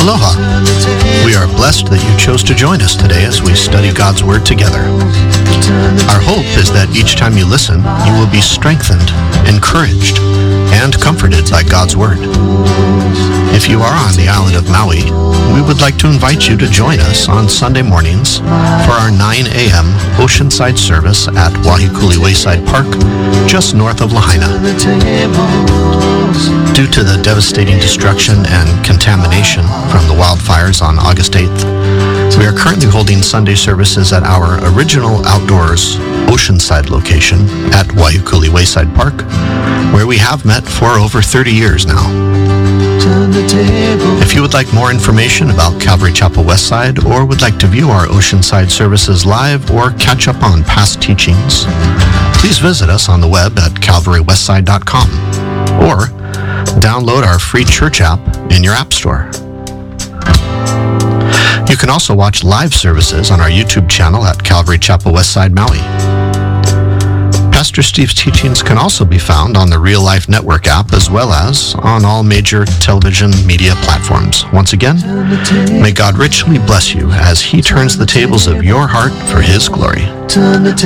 Aloha. We are blessed that you chose to join us today as we study God's Word together. Our hope is that each time you listen, you will be strengthened, encouraged, and comforted by God's Word. If you are on the island of Maui, we would like to invite you to join us on Sunday mornings for our 9 a.m. Oceanside service at Wahikuli Wayside Park, just north of Lahaina. Due to the devastating destruction and contamination from the wildfires on August 8th, we are currently holding Sunday services at our original outdoors Oceanside location at Wahikuli Wayside Park, where we have met for over 30 years now. If you would like more information about Calvary Chapel Westside or would like to view our Oceanside services live or catch up on past teachings, please visit us on the web at calvarywestside.com or download our free church app in your app store. You can also watch live services on our YouTube channel at Calvary Chapel Westside Maui. Pastor Steve's teachings can also be found on the Real Life Network app as well as on all major television media platforms. Once again, may God richly bless you as He turns the tables of your heart for His glory.